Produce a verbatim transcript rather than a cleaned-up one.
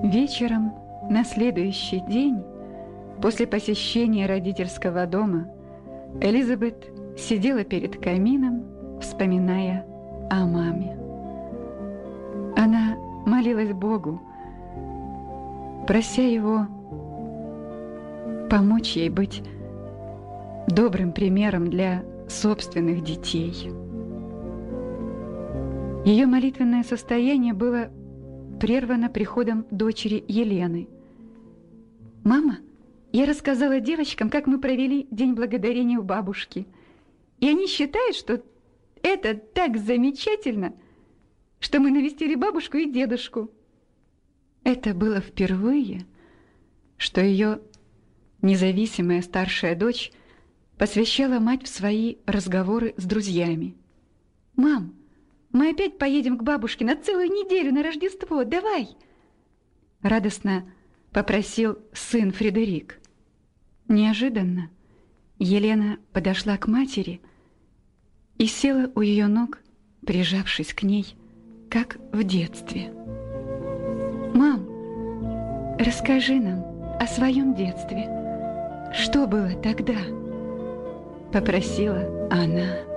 Вечером на следующий день, после посещения родительского дома, Элизабет сидела перед камином, вспоминая о маме. Она молилась Богу, прося Его помочь ей быть добрым примером для собственных детей. Ее молитвенное состояние было прервано приходом дочери Елены. «Мама, я рассказала девочкам, как мы провели День Благодарения у бабушки, и они считают, что это так замечательно, что мы навестили бабушку и дедушку». Это было впервые, что ее независимая старшая дочь посвящала мать в свои разговоры с друзьями. «Мам, мы опять поедем к бабушке на целую неделю на Рождество, давай!» Радостно попросил сын Фредерик. Неожиданно Елена подошла к матери и села у ее ног, прижавшись к ней, как в детстве. «Мам, расскажи нам о своем детстве. Что было тогда?» — попросила она.